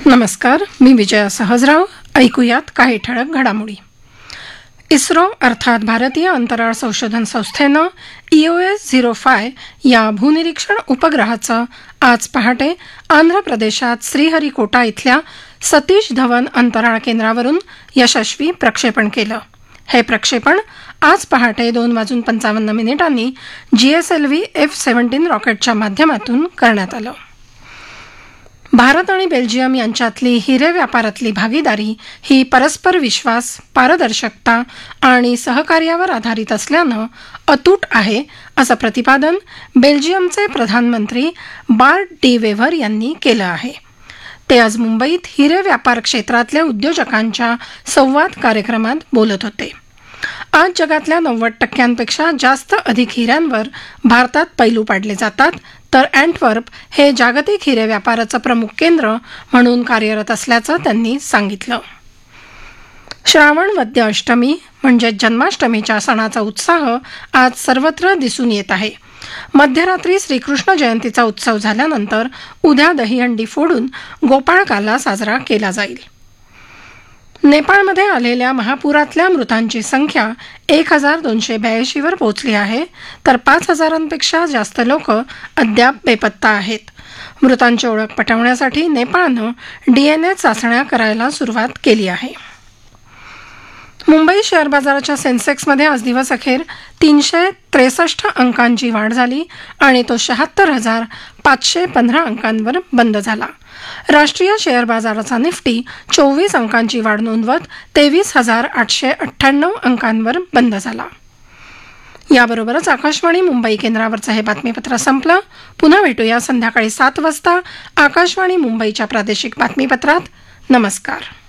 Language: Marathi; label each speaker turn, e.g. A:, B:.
A: नमस्कार, मी विजया सहजराव. ऐकूयात काही ठळक घडामोडी. इस्रो अर्थात भारतीय अंतराळ संशोधन संस्थेनं EOS-05 या भूनिरीक्षण उपग्रहाचं आज पहाटे आंध्र प्रदेशात श्रीहरिकोटा इथल्या सतीश धवन अंतराळ केंद्रावरून यशस्वी प्रक्षेपण केलं. हे प्रक्षेपण आज पहाटे 2:55 GSLV F-17 रॉकेटच्या माध्यमातून करण्यात आलं. भारत आणि बेल्जियम यांच्यातली हिरे व्यापारातली भागीदारी ही परस्पर विश्वास, पारदर्शकता आणि सहकार्यावर आधारित असल्यानं अतूट आहे, असं प्रतिपादन बेल्जियमचे प्रधानमंत्री बार्ट डी वेव्हर यांनी केलं आहे. ते आज मुंबईत हिरे व्यापार क्षेत्रातल्या उद्योजकांच्या संवाद कार्यक्रमात बोलत होते. आज जगातल्या 90% जास्त अधिक हिऱ्यांवर भारतात पैलू पाडले जातात, तर अँटवर्प हे जागतिक हिरे व्यापाराचं प्रमुख केंद्र म्हणून कार्यरत असल्याचं त्यांनी सांगितलं. श्रावण वद्य अष्टमी म्हणजे जन्माष्टमीच्या सणाचा उत्साह आज सर्वत्र दिसून येत आहे. मध्यरात्री श्रीकृष्ण जयंतीचा उत्सव झाल्यानंतर उद्या दहीहंडी फोडून गोपाळकाला साजरा केला जाईल. नेपाळमध्ये आलेल्या महापुरातल्या मृतांची संख्या 1282 वर पोहोचली आहे, तर 5000पेक्षा जास्त लोक अद्याप बेपत्ता आहेत. मृतांची ओळख पटवण्यासाठी नेपाळनं DNA चाचण्या करायला सुरुवात केली आहे. मुंबई शेअर बाजाराच्या सेन्सेक्समध्ये आज दिवस अखेर 363 अंकांची वाढ झाली आणि तो 76,515 अंकांवर बंद झाला. राष्ट्रीय शेअर बाजाराचा निफ्टी 24 अंकांची वाढ नोंदवत 23,898 अंकांवर बंद झाला. याबरोबरच आकाशवाणी मुंबई केंद्रावरचं हे बातमीपत्र संपलं. पुन्हा भेटूया संध्याकाळी 7 वाजता आकाशवाणी मुंबईच्या प्रादेशिक बातमीपत्रात. नमस्कार.